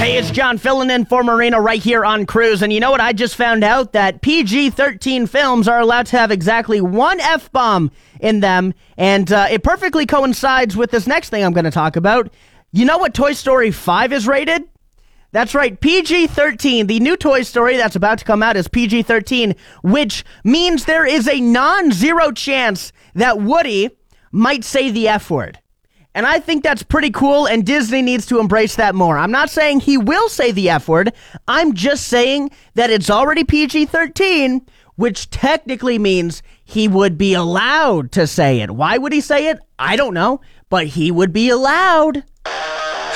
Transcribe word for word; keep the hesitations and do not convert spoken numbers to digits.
Hey, it's John filling in for Marina right here on Cruise. And you know what? I just found out that P G thirteen films are allowed to have exactly one F-bomb in them. And uh, it perfectly coincides with this next thing I'm going to talk about. You know what Toy Story five is rated? That's right, P G thirteen. The new Toy Story that's about to come out is P G thirteen, which means there is a non-zero chance that Woody might say the F word. And I think that's pretty cool, and Disney needs to embrace that more. I'm not saying he will say the F word. I'm just saying that it's already P G thirteen, which technically means he would be allowed to say it. Why would he say it? I don't know, but he would be allowed.